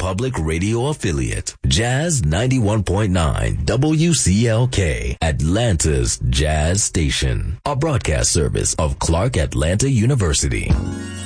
public radio affiliate, Jazz 91.9 WCLK, Atlanta's Jazz Station, a broadcast service of Clark Atlanta University.